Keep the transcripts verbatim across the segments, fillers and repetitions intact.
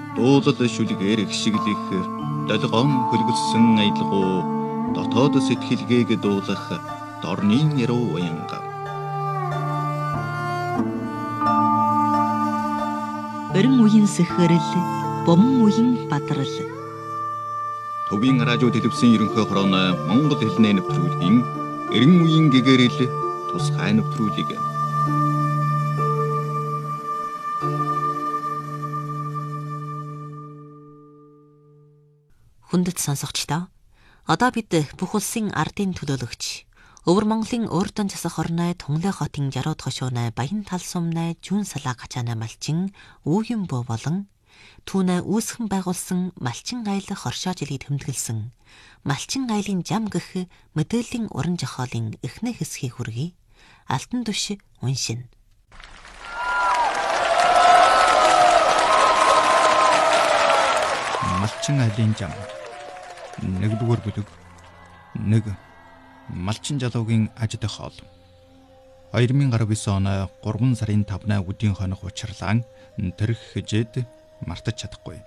Дуулал шүлгээр ихшиглэх долгоон хөлгөссөн аялгуу дотоод сэтгэлгээг дуулах дорны яруу уянга. Өрн үеийн сэхэрэл, бомн үеийн бадрал. Төвийн радио телевизийн ерөнхий хорооны Монгол хэлний нэвтрүүлгийн эрен үеийн гэгэрэл тусгай нэвтрүүлэг. Хүндэт сонсогчдоо, одоо бид бүх улсын ардын төлөөлөгч, Өвөр Монголын урдан засах орны Тунлай хотын жарууд хошууны Баян тал сумны Жүн салаа гачааны малчин Үүн бөө болон түүнээ үүсгэн байгуулсан малчин аял хоршоо жилийг тэмдэглэсэн малчин аялийн жам гэх мэдээллийн уран зохиолын эхний хэсгийг хүргэе. Алтан түш уншина. Малчин аялийн жам. Нэгдүгээр бүлэг. Нэг малчин залуугийн ажид хоол. две тысячи девятнадцать оны гурван сарын тавны өдийн хоног учрлаан тэрх хижээд мартаж чадахгүй.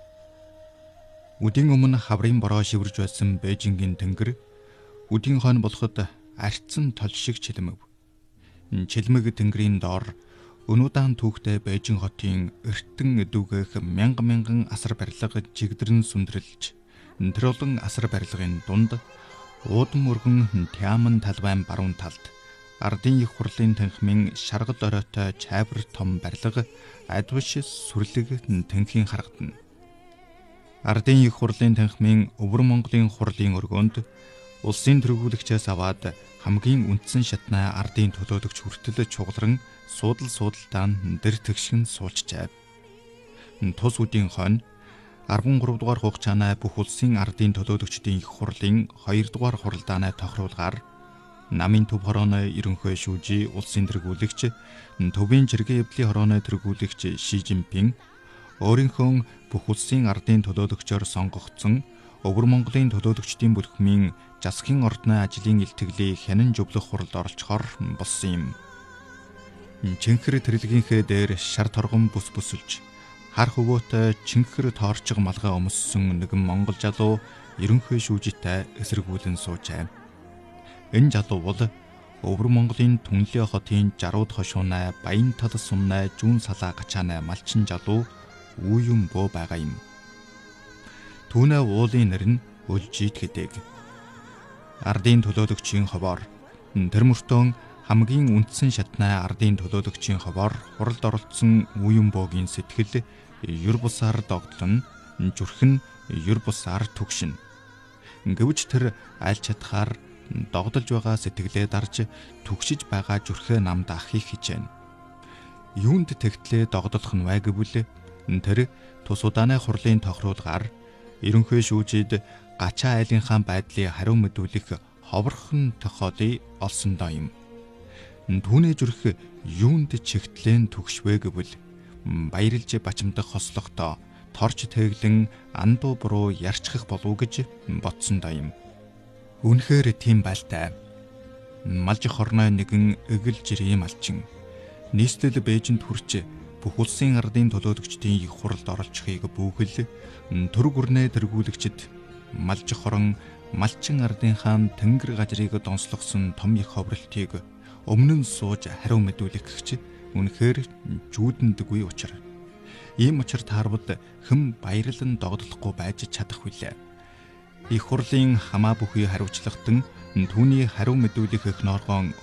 Өдийн өмнө хаврын бороо шивэрж байсан Бээжингийн тэнгэр өдийн хон болоход арцсан тол шиг чилмэв. Чилмэг тэнгэрийн доор өнүүдаан түүхтэй Бээжин хотын эртэн дүүгэх мянган мянган асар барилга жигдэрэн сүндрэлж тэр олон асар барилгын дунд уудам өргөн Тяман талбайн баруун талд ардын их хурлын танхимын шаргал оройтой чайвар том барилга адвш сүрлэг танхимын харагдана. Ардын их хурлын танхимын Өвөр Монголын хурлын өргөөнд улсын тэргүүлэгчээс аваад хамгийн үндсэн шатны ардын төлөөлөгч хүртэл чугларан суудал суудалдаа дэр тэгшин суулчжээ. Тус үдийн хойно арван гурав дугаар хугацааны бүх улсын ардын төлөөлөгчдийн их хурлын хоёр дугаар хуралдааны тохируулгаар намын төв хорооны ерөнхий шүүжий улсын тэргүүлэгч төвийн жиргэн эвдлийн хорооны тэргүүлэгч Ши Жинпин өөрийнхөө бүх улсын ардын төлөөлөгчөөр сонгогдсон Өвөр Монголын төлөөлөгчдийн бүлхмийн засгийн ордны ажлын илтгэлийг хянан зөвлөх хуралд оролцохоор болсон юм. Чинхэр тэрэлгийнхээ дээр шар торгон бүс бүсэлж хар хөвөөтэй чинхэр тоорчиг малгай өмссөн нэгэн монгол залуу ерөнхий шүүжитэй эсэргүүлэн суужээ. Энэ залуу бол Өвөр Монголын Түнлээ хотын жарууд хошууны Баян тал сумны Жүн салаа гачааны малчин залуу Үүн бөө байгаа юм. Түүнээ уулын нэр нь Өлжид гэдэг. Ардын төлөөлөгчийн ховоор тэр мөртөө хамгийн үндсэн шатны ардын төлөөлөгчийн ховоор хуралд оролцсон Үүн бөөгийн сэтгэл юр бусаар догдлон зүрхэн юр бусаар түгшин. Гэвч тэр аль чадхаар догдолж байгаа сэтгэлээ дарж түгшиж байгаа зүрхээ намд ахыг хичээнэ. Юунд тэгтлээ догдолох нь вэ гэвэл тэр тус удааны хурлын тохируулгаар ерөнхий шүүжид гачаа айлынхаа байдлыг хариу мэдүүлэх ховорхон тохиолыг олсон доо юм. Түүний зүрх юунд чигтлэн түгшвэ гэвэл баярлж бачимдах хослохдоо торч тэглэн андуу буруу ярчхах болов гэж бодсон доо юм. Үнэхээр тийм байлтай. Малж хорной нэгэн эгэл жирийн малчин нийслэл Бээжинд хүрч бүх улсын ардын төлөөлөгчдийн их хуралд оролцохыг бүхэл төр гүрнээ тэргүүлэгчд малж хорон малчин ардын хаан тэнгэр гажрыг донслогсон том их ховролтыг өмнө нь сууж хариу мэдүүлэх гэж үнэхээр жүүдэндгүй учраа. Ийм учир таарвал хэн баярлан догдлохгүй байж чадах вүлээ. Их хурлын хамаа бүхий хариуцлагатан түүний хариу мэдүүлэх их норгоон